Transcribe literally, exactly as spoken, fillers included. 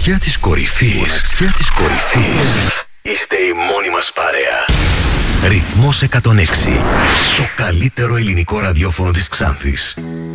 μοναξιά της κορυφής. Μοναξιά της κορυφής. Είστε η μόνη μας παρέα. Ρυθμός εκατόν έξι. Το καλύτερο ελληνικό ραδιόφωνο της Ξάνθης.